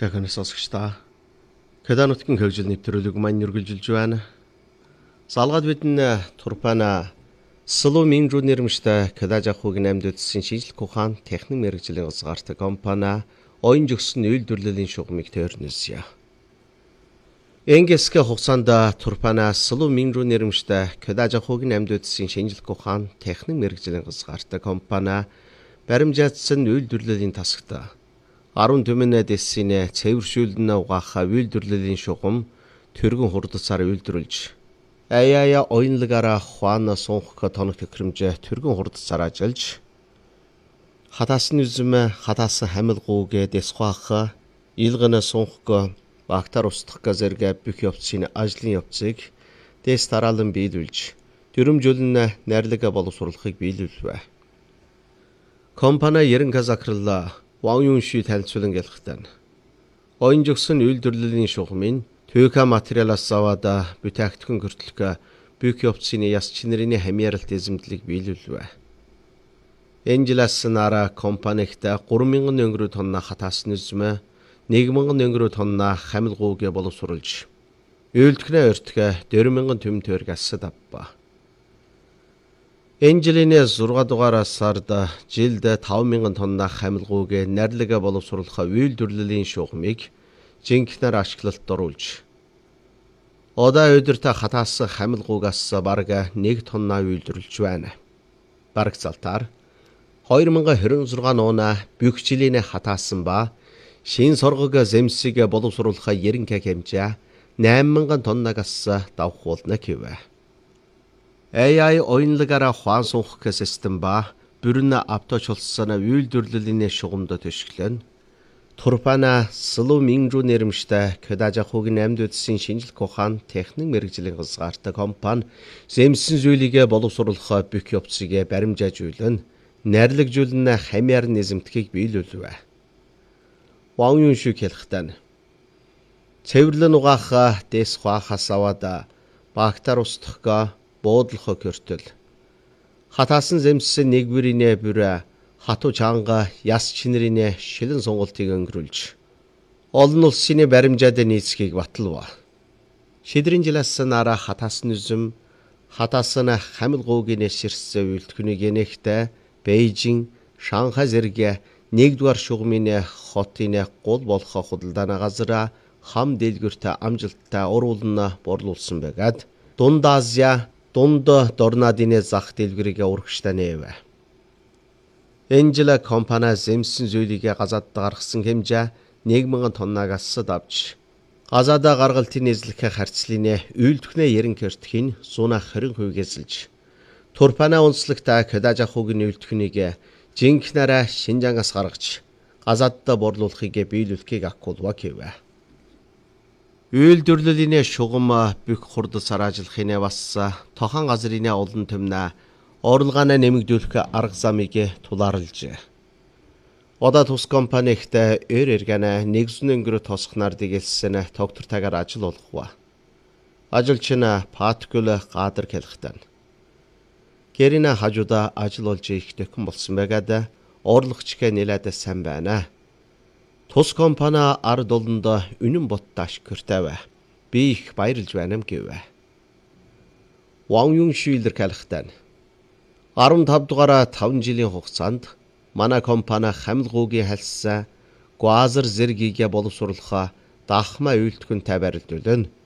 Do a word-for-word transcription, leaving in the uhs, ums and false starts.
Захын сонсогчдаа Кеда нутгийн хөгжил нэвтрүүлэг маань үргэлжилж байна. Залгаад бидэн Турпана Слу Минжу нэрмжтэй Кеда жахуугийн амьд үтсийн шинжлэх ухаан техник мэргэжлийн газгаарт компани оюун жигсэн үйлдвэрлэлийн шугамыг тойрносъя. Энгесгэ хугацаанд Турпана Слу Минжу нэрмжтэй Кеда жахуугийн амьд үтсийн шинжлэх ухаан техник мэргэжлийн газгаарт компани баримжаатсан үйлдвэрлэлийн тасагт арван түмэн дэссийн цэвэршүүлэн угаах үйлдвэрлэлийн шугам тэргэн хурдцаар үйлдвэрлэж аяя оюунлагаараа хуана сунх тоног төхрөмж тэргэн хурдцаар ажиллаж хатаасны үзмэ хатаасан хамилгууг дэсхаах илгэн сунх бактар устгах зэрэг бүх явцын ажлын явцыг дэс тараалан биелүүлж төрөмжүүлэн найрлага боловсруулахыг биелүүлвэ. Компани ерэн казакралла Ван Юнши танилцуулан гэлэхтэн. Оюун жигсэн үйлдвэрлэлийн шугамын төвхө материалаас аваад бүтээгдэхүүн хүртэлх бүх явцын яс чинэрийн хамааралт эзэмдлийг биелүүлвэ. Энжилас нара компанигт гурван мянган өнгөрөө тонна хатаасны үзмэ нэг мянган өнгөрөө тонна хамилгууг боловсруулж үйлдвэрнээ өртгө дөрвөн мянган төм тойргас давба. Энжилинэ зурга дугаараа сард жилд таван мянган тонна хамилгууг найрлага боловсруулах үйлдвэрлэлийн шугамыг жинхэнээр ашиглалт оруулж одоо өдөрт хатаасан хамилгуугаас бараг нэг тонна үйлдвэрлэж байна. Бараг залтаар хоёр мянган хорин зургаан оноо бүх жилийн хатаасан ба шин соргог зэмсэг боловсруулах ерөнхий хэмжээ найман мянган тоннагаас давх болно гэвэ. эй ай оюунлагаараа хуан сунх систем ба бүрэн авточлсон үйлдвэрлэлийн шугамд төшөглөн Турпана Слу Минжу нэрмжтэй Кеда жахуугийн амьд үтсийн шинжлэх ухаан техник мэргэжлийн газгаарт компани зэмсэн зүйлийг боловсруулах бүх явцыг баримжаажуулан найрлагжуулан хамаар низэмтгийг биелүүлвэ. Ван Юнши хэлэхтэн цэвэрлэн угаах дэс хуахаас аваад бактар устгах буудлах körтөл хатаасан зэмсэн нэгвэрийн бүрэ хатуу чанга яс чинэрийн шилэн сунгалтыг өнгөрүүлж олон улсын баримжаад нийцгийг баталва. Шидрийн жилээс нара хатаасан үзм хатаасан хамилгуугийн ширсэн үйлдвэрийг нэгтэй Бээжин, Шанхай зэрэг нэгдүгээр шугамын хотын гол болох худалдааны газар хам дэлгүүрт амжилттай уруулан борлуулсан байгаад Дунд Азия дунд дорнадын зах дэлгэрийг урагштай нээвэ. Энжела компани зэмсэн зүйлийг газаад гаргасан хэмжээ нэг мянган тоннагаас давж газаад гаргалтын эзлэх харьцлын үйлдвэрнээ ерэн кертхийн зуна хорин хувийг эзэлж Турпана онцлогтой Кеда жахуугийн үйлдвэрнийг жинхэнээр Шинжангаас гаргаж газаад борлуулахыг биелүүлэхийг акулва гэвэ. Үйлдвэрлэлийн шугам бүх хурдцаар ажиллахын бас тохон газрын олон төмнө орлогоо нэмэгдүүлэх арга замыг тулаарлаж. Одоо тус компанигт эр эргэнэ нэгэн өнгөрө тосхнаар дэгэлсэн тогтвортойгоор ажил олгохгүй. Ажилч нь Паткул Гадар хэлэхтэн. Гэринэ хажуудаа ажил олж их төхөн болсон байгаад орлогчг нэлээд сайн байна. Тус компани ард олонд үнэн боттой ашигтай бай. Би их баярлж байна гэвэ. Ван Юнши илэрхийлэхтэн арван тав дугаар таван жилийн хугацаанд манай компани хамилгуугийн хальсаа Гуазар зэргийг боловсруулах дахмаа үйлдвэртэй барилдуулна.